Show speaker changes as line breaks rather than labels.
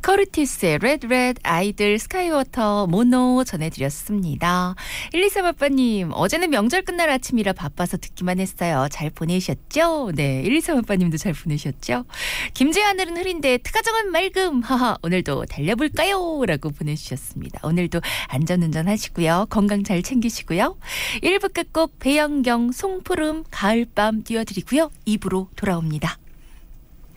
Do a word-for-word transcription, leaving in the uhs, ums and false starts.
커르티스의 레드 레드, 아이들 스카이워터 모노 전해드렸습니다. 일이삼오빠님, 어제는 명절 끝날 아침이라 바빠서 듣기만 했어요. 잘 보내셨죠? 네, 일이삼오빠님도 잘 보내셨죠? 김제하늘은 흐린데 트가정은 맑음. 하하, 오늘도 달려볼까요? 라고 보내주셨습니다. 오늘도 안전운전 하시고요. 건강 잘 챙기시고요. 일 부 끝곡 배영경 송푸름 가을밤 띄워드리고요. 이 부로 돌아옵니다.